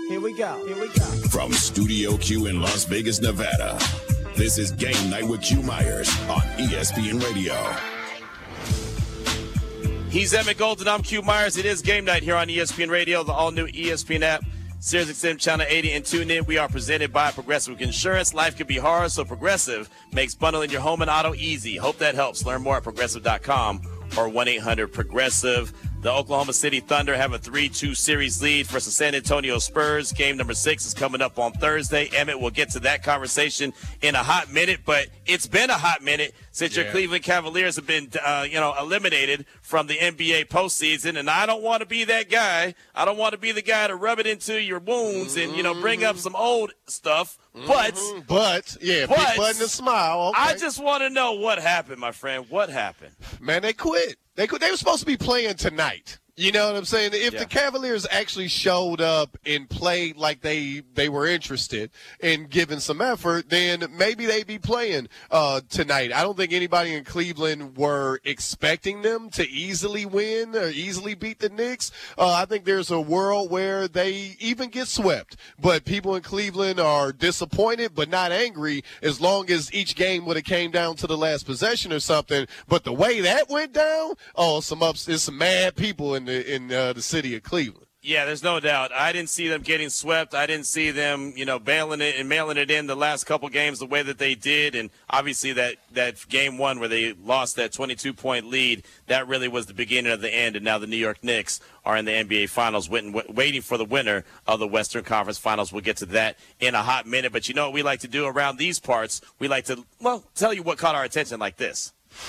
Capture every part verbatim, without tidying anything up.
Here we go. Here we go. From Studio Q in Las Vegas, Nevada, this is Game Night with Q Myers on E S P N Radio. He's Emmett Golden. I'm Q Myers. It is Game Night here on E S P N Radio, the all-new E S P N app, Sirius X M Channel eighty, and tune in. We are presented by Progressive Insurance. Life can be hard, so Progressive makes bundling your home and auto easy. Hope that helps. Learn more at progressive dot com or one eight hundred progressive. The Oklahoma City Thunder have a three two series lead versus San Antonio Spurs. Game number six is coming up on Thursday. Emmett, will get to that conversation in a hot minute, but it's been a hot minute since yeah. your Cleveland Cavaliers have been, uh, you know, eliminated from the N B A postseason. And I don't want to be that guy. I don't want to be the guy to rub it into your wounds and, you know, bring up some old stuff. But, mm-hmm. but, yeah, but, big button and smile. Okay. I just want to know what happened, my friend. What happened? Man, they quit. They could, they were supposed to be playing tonight. You know what I'm saying? If yeah. the Cavaliers actually showed up and played like they they were interested in giving some effort, then maybe they'd be playing uh, tonight. I don't think anybody in Cleveland were expecting them to easily win or easily beat the Knicks. Uh, I think there's a world where they even get swept. But people in Cleveland are disappointed but not angry as long as each game would have came down to the last possession or something. But the way that went down, oh, some ups, there's some mad people in the in uh, the city of Cleveland. Yeah, there's no doubt. I didn't see them getting swept. I didn't see them, you know, bailing it and mailing it in the last couple games the way that they did. And obviously that, that game one where they lost that twenty-two point lead, that really was the beginning of the end. And now the New York Knicks are in the N B A Finals waiting, waiting for the winner of the Western Conference Finals. We'll get to that in a hot minute. But you know what we like to do around these parts? We like to, well, tell you what caught our attention like this.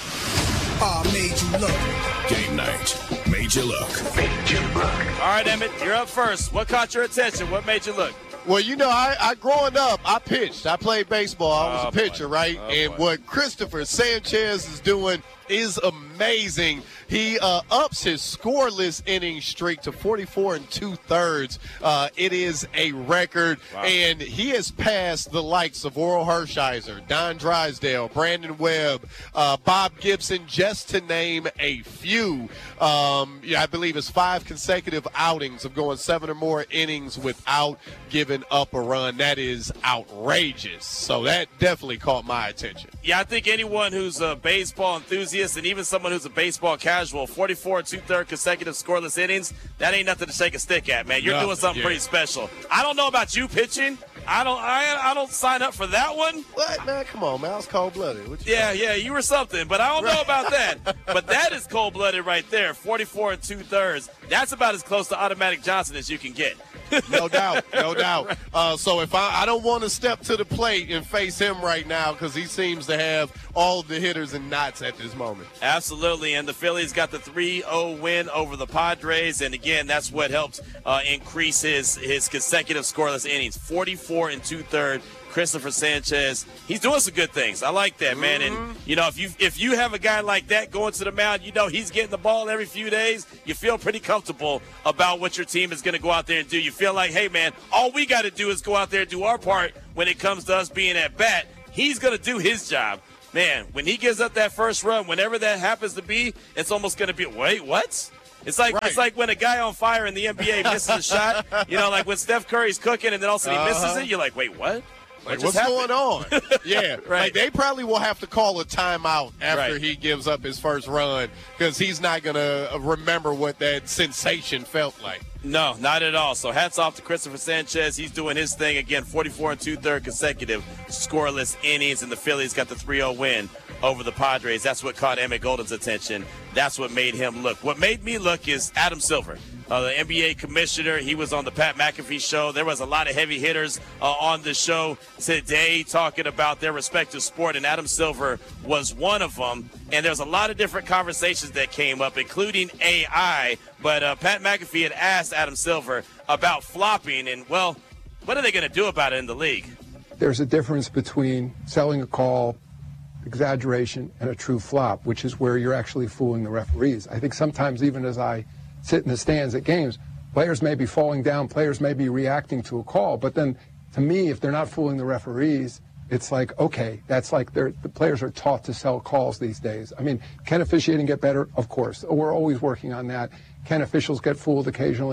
Oh, made you look. Game night. Made you look. Made you look. All right, Emmett, you're up first. What caught your attention? What made you look? Well, you know, I, I growing up, I pitched. I played baseball. I was oh, a pitcher, boy. right? Oh, and boy. what Christopher Sanchez is doing is amazing. He uh, ups his scoreless inning streak to forty-four and two-thirds. Uh, it is a record, wow. and he has passed the likes of Oral Hershiser, Don Drysdale, Brandon Webb, uh, Bob Gibson, just to name a few. Um, yeah, I believe it's five consecutive outings of going seven or more innings without giving up a run. That is outrageous. So that definitely caught my attention. Yeah, I think anyone who's a baseball enthusiast and even someone who's a baseball casual, forty-four and two-thirds consecutive scoreless innings, that ain't nothing to shake a stick at, man. You're Nothing, doing something yeah. pretty special. I don't know about you pitching. I don't I, I don't sign up for that one. What, man? Come on, man. I was cold-blooded. Yeah, yeah, you were something, but I don't know about that. But that is cold-blooded right there, forty-four and two-thirds. That's about as close to Automatic Johnson as you can get. No doubt, no doubt. Uh, so if I, I don't want to step to the plate and face him right now because he seems to have all of the hitters and knots at this moment. Absolutely, and the Phillies got the three oh win over the Padres, and again, that's what helped uh, increase his, his consecutive scoreless innings, forty-four and two-thirds. Christopher Sanchez, he's doing some good things. I like that, man. Mm-hmm. And, you know, if you if you have a guy like that going to the mound, you know he's getting the ball every few days, you feel pretty comfortable about what your team is going to go out there and do. You feel like, hey, man, all we got to do is go out there and do our part when it comes to us being at bat. He's going to do his job. Man, when he gives up that first run, whenever that happens to be, it's almost going to be, wait, what? It's like right. it's like when a guy on fire in the N B A misses a shot. You know, like when Steph Curry's cooking and then all of a sudden he misses uh-huh. it, you're like, wait, what? Like, what's going on? Yeah, right. Like they probably will have to call a timeout after right. he gives up his first run because he's not going to remember what that sensation felt like. No, not at all. So hats off to Christopher Sanchez. He's doing his thing again, forty-four and two-thirds consecutive scoreless innings, and the Phillies got the three oh win over the Padres. That's what caught Emmett Golden's attention. That's what made him look. What made me look is Adam Silver. Uh, the N B A commissioner, he was on the Pat McAfee show. There was a lot of heavy hitters uh, on the show today talking about their respective sport, and Adam Silver was one of them. And there's a lot of different conversations that came up, including A I. But uh, Pat McAfee had asked Adam Silver about flopping, and, well, what are they going to do about it in the league? There's a difference between selling a call, exaggeration, and a true flop, which is where you're actually fooling the referees. I think sometimes even as I sit in the stands at games, players may be falling down, players may be reacting to a call, but then to me, if they're not fooling the referees, it's like, okay, that's like they're, the players are taught to sell calls these days. I mean, can officiating get better? Of course. We're always working on that. Can officials get fooled occasionally?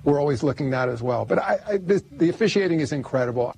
we're always looking at as well. But I, I, the, the officiating is incredible.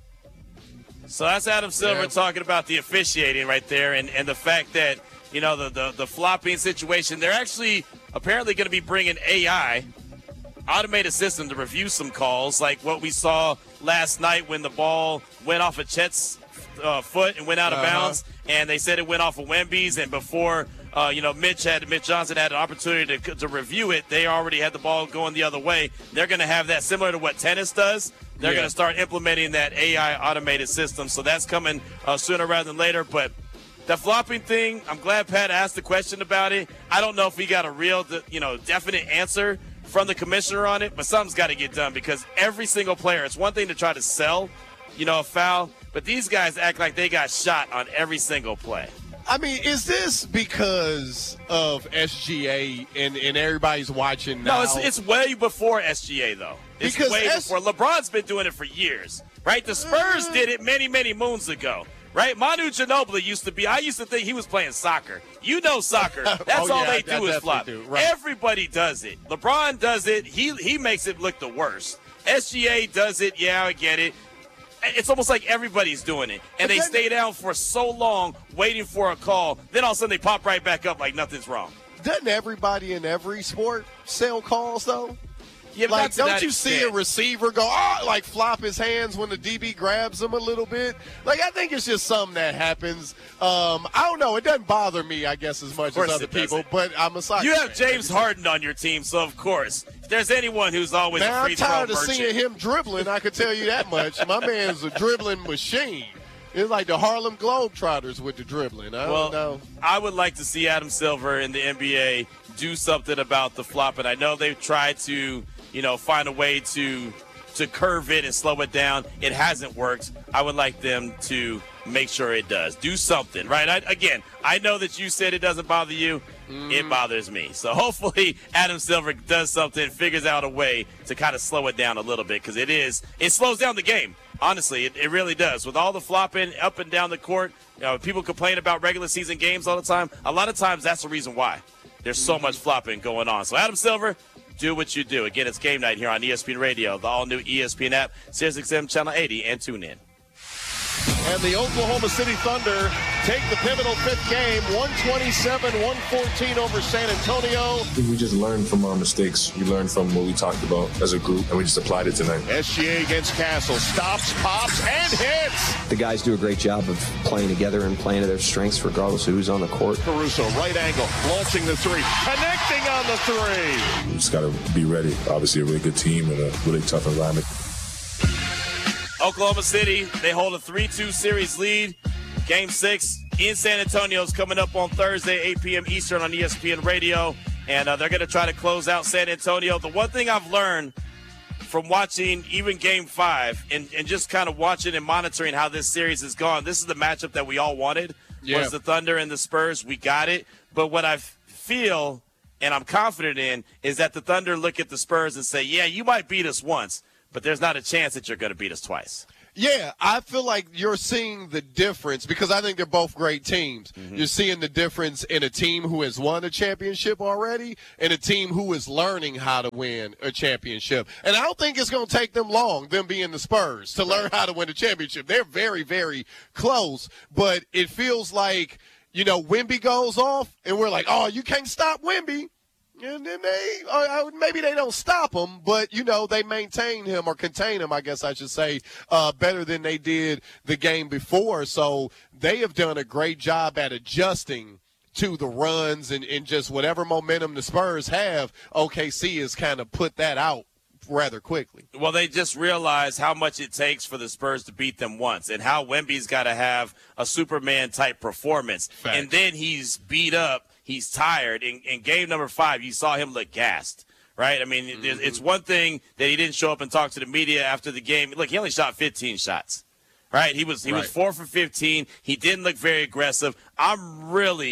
So that's Adam Silver Yeah. talking about the officiating right there, and, and the fact that, you know, the, the, the flopping situation. They're actually apparently going to be bringing A I, automated system, to review some calls, like what we saw last night when the ball went off of Chet's uh, foot and went out of Uh-huh. bounds, and they said it went off of Wemby's, and before uh, you know Mitch had Mitch Johnson had an opportunity to, to review it, they already had the ball going the other way. They're going to have that similar to what tennis does. They're Yeah. going to start implementing that A I automated system, so that's coming uh, sooner rather than later. But the flopping thing, I'm glad Pat asked the question about it. I don't know if we got a real, you know, definite answer from the commissioner on it, but something's got to get done because every single player, it's one thing to try to sell, you know, a foul, but these guys act like they got shot on every single play. I mean, is this because of S G A and, and everybody's watching now? No, it's, it's way before S G A, though. It's Because way S- before. LeBron's been doing it for years, right? The Spurs did it many, many moons ago, right? Manu Ginobili used to be, I used to think he was playing soccer. You know soccer. That's Oh, all yeah, they I- do I is flop. definitely do, right. Everybody does it. LeBron does it. He, he makes it look the worst. S G A does it. Yeah, I get it. It's almost like everybody's doing it. And But they then- stay down for so long waiting for a call. Then all of a sudden they pop right back up like nothing's wrong. Doesn't everybody in every sport sell calls, though? Yeah, but Like, not to don't that you see a extent. receiver go, oh, like flop his hands when the D B grabs him a little bit? Like, I think it's just something that happens. Um, I don't know. It doesn't bother me, I guess, as much course as other it people, doesn't. but I'm a soccer You have fan. James Harden on your team, so of course, if there's anyone who's always Man, a I'm free throw tired of merchant. seeing him dribbling. I can tell you that much. My man's a dribbling machine. It's like the Harlem Globetrotters with the dribbling. I Well, don't know. I would like to see Adam Silver in the N B A do something about the flop, and I know they've tried to, you know, find a way to to curve it and slow it down. It hasn't worked. I would like them to make sure it does. Do something, right? I, again, I know that you said it doesn't bother you. It bothers me. So hopefully Adam Silver does something, figures out a way to kind of slow it down a little bit because it is, it slows down the game. Honestly, it, it really does. With all the flopping up and down the court, you know, people complain about regular season games all the time. A lot of times that's the reason why there's so much flopping going on. So Adam Silver, do what you do. Again, it's game night here on E S P N Radio, the all-new E S P N app, Sirius X M Channel eighty, and tune in. And the Oklahoma City Thunder take the pivotal fifth game, one twenty-seven one fourteen over San Antonio. I think we just learned from our mistakes. We learned from what we talked about as a group, and we just applied it tonight. S G A against Castle. Stops, pops, and hits. The guys do a great job of playing together and playing to their strengths regardless of who's on the court. Caruso, right angle, launching the three. Connecting on the three. We just got to be ready. Obviously, a really good team and a really tough environment. Oklahoma City, they hold a three two series lead. Game six in San Antonio is coming up on Thursday, eight p.m. Eastern on E S P N Radio. And uh, they're going to try to close out San Antonio. The one thing I've learned from watching even Game five and, and just kind of watching and monitoring how this series has gone, this is the matchup that we all wanted, Yeah. was the Thunder and the Spurs. We got it. But what I feel and I'm confident in is that the Thunder look at the Spurs and say, yeah, you might beat us once, but there's not a chance that you're going to beat us twice. Yeah, I feel like you're seeing the difference because I think they're both great teams. Mm-hmm. You're seeing the difference in a team who has won a championship already and a team who is learning how to win a championship. And I don't think it's going to take them long, them being the Spurs, to learn how to win a championship. They're very, very close, but it feels like, you know, Wemby goes off and we're like, oh, you can't stop Wemby. And then they, or maybe they don't stop him, but, you know, they maintain him or contain him, I guess I should say, uh, better than they did the game before. So they have done a great job at adjusting to the runs and, and just whatever momentum the Spurs have. O K C has kind of put that out rather quickly. Well, they just realized how much it takes for the Spurs to beat them once and how Wemby's got to have a Superman-type performance. Fact. And then he's beat up. He's tired. In, in game number five, you saw him look gassed, right? I mean, mm-hmm. it's one thing that he didn't show up and talk to the media after the game. Look, he only shot fifteen shots, right? He was he right. was four for fifteen. He didn't look very aggressive. I'm really,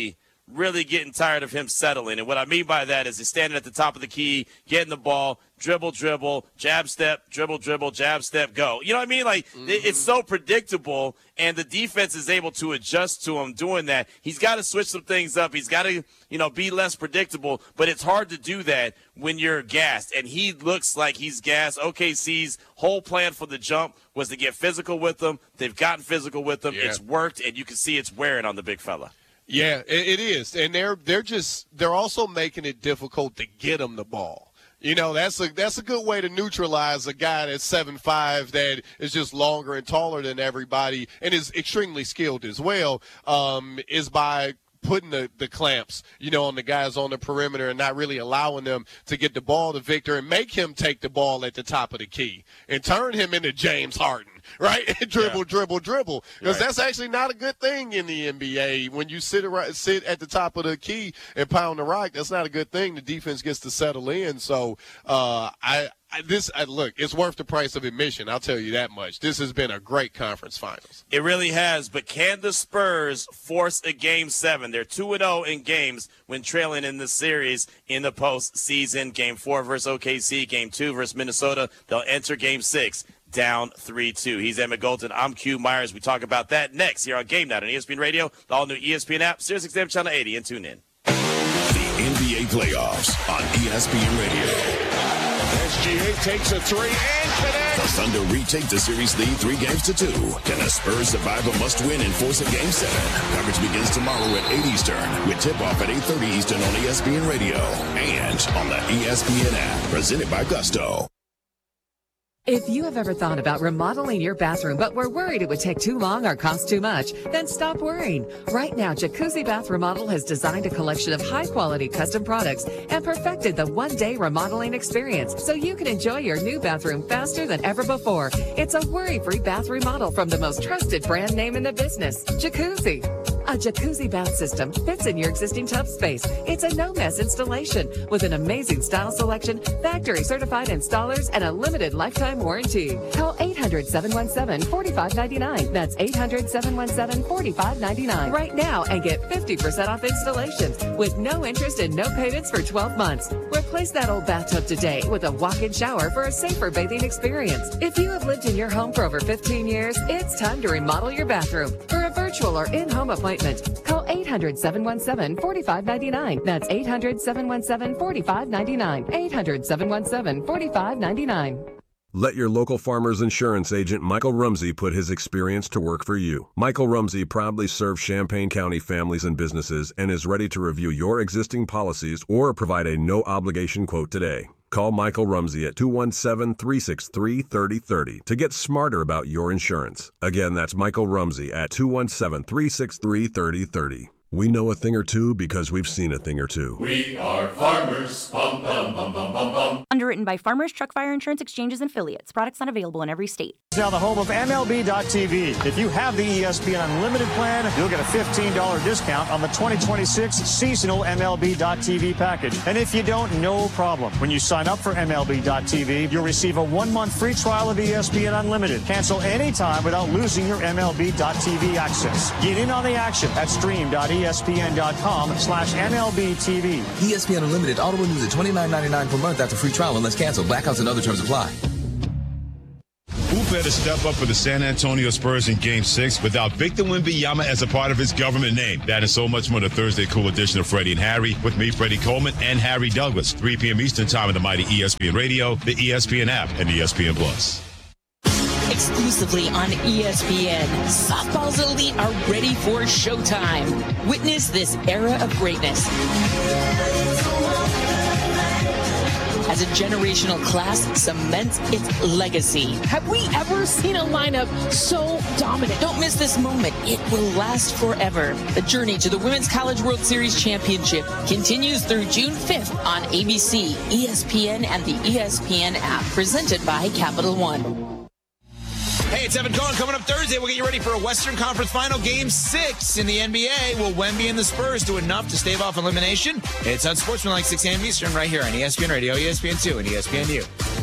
really getting tired of him settling. And what I mean by that is he's standing at the top of the key, getting the ball, dribble, dribble, jab step, dribble, dribble, jab step, go. You know what I mean? Like, mm-hmm. It's so predictable, and the defense is able to adjust to him doing that. He's got to switch some things up. He's got to, you know, be less predictable, but it's hard to do that when you're gassed, and he looks like he's gassed. O K C's whole plan for the jump was to get physical with him. They've gotten physical with him. Yeah. It's worked, and you can see it's wearing on the big fella. Yeah, it is, and they're they're just they're also making it difficult to get him the ball. You know, that's a that's a good way to neutralize a guy that's seven five that is just longer and taller than everybody and is extremely skilled as well. Um, is by putting the, the clamps, you know, on the guys on the perimeter and not really allowing them to get the ball to Victor and make him take the ball at the top of the key and turn him into James Harden, right? dribble, yeah. dribble, dribble. Because right. That's actually not a good thing in the N B A. When you sit around, sit at the top of the key and pound the rock, that's not a good thing. The defense gets to settle in. So uh, I – This I, look, it's worth the price of admission. I'll tell you that much. This has been a great conference finals. It really has. But can the Spurs force a game seven? They're two and zero in games when trailing in the series in the postseason. Game four versus O K C. Game two versus Minnesota. They'll enter game six down three two. He's Emmett Golden. I'm Q Myers. We talk about that next here on Game Night on E S P N Radio, the all new E S P N app, Sirius X M Channel eighty, and tune in. The N B A playoffs on E S P N Radio. S G A takes a three and connects. The Thunder retake the series lead three games to two. Can the Spurs survive a must-win and force a game seven? Coverage begins tomorrow at eight Eastern with tip-off at eight thirty Eastern on E S P N Radio and on the E S P N app. Presented by Gusto. If you have ever thought about remodeling your bathroom but were worried it would take too long or cost too much, then stop worrying. Right now, Jacuzzi Bath Remodel has designed a collection of high-quality custom products and perfected the one-day remodeling experience so you can enjoy your new bathroom faster than ever before. It's a worry-free bath remodel from the most trusted brand name in the business, Jacuzzi. A jacuzzi bath system fits in your existing tub space. It's a no-mess installation with an amazing style selection, factory-certified installers, and a limited lifetime warranty. Call eight hundred, seven one seven, four five nine nine. That's eight hundred, seven one seven, four five nine nine right now and get fifty percent off installations with no interest and no payments for twelve months. Replace that old bathtub today with a walk-in shower for a safer bathing experience. If you have lived in your home for over fifteen years, it's time to remodel your bathroom. For a virtual or in-home appointment, call eight hundred, seven one seven, four five nine nine. That's eight hundred, seven one seven, four five nine nine. eight hundred, seven one seven, four five nine nine. Let your local Farmers Insurance agent Michael Rumsey put his experience to work for you. Michael Rumsey proudly serves Champaign County families and businesses and is ready to review your existing policies or provide a no-obligation quote today. Call Michael Rumsey at two one seven, three six three, three zero three zero to get smarter about your insurance. Again, that's Michael Rumsey at two one seven, three six three, three zero three zero. We know a thing or two because we've seen a thing or two. We are farmers. Bum, bum, bum, bum, bum, bum. Underwritten by Farmers Truck Fire Insurance Exchanges and Affiliates. Products not available in every state. Now the home of M L B dot T V. If you have the E S P N Unlimited plan, you'll get a fifteen dollars discount on the twenty twenty-six seasonal M L B dot T V package. And if you don't, no problem. When you sign up for M L B dot T V, you'll receive a one-month free trial of E S P N Unlimited. Cancel anytime without losing your M L B dot T V access. Get in on the action at stream dot E S P N dot com slash M L B T V. E S P N Unlimited auto renews at twenty-nine ninety-nine per month after free trial unless canceled. Blackouts and other terms apply. Who better step up for the San Antonio Spurs in Game six without Victor Wembanyama as a part of his government name? That and so much more in the Thursday Cool edition of Freddie and Harry with me, Freddie Coleman, and Harry Douglas. three p.m. Eastern Time on the mighty E S P N Radio, the E S P N app, and E S P N Plus. Exclusively on E S P N, softball's elite are ready for showtime. Witness this era of greatness as a generational class cements its legacy. Have we ever seen a lineup so dominant? Don't miss this moment. It will last forever. The journey to the Women's College World Series Championship continues through June fifth on A B C, E S P N, and the E S P N app, presented by Capital One. Hey, it's Evan Cohen. Coming up Thursday, we'll get you ready for a Western Conference Final Game six in the N B A. Will Wemby and the Spurs do enough to stave off elimination? It's Unsportsmanlike, six a.m. Eastern, right here on E S P N Radio, E S P N two, and E S P N U.